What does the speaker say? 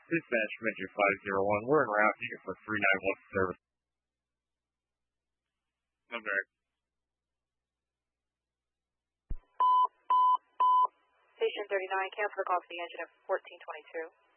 Dispatch from engine 501. We're en route to you for 391 service. Okay. Station 39, cancel the call for the engine of 1422.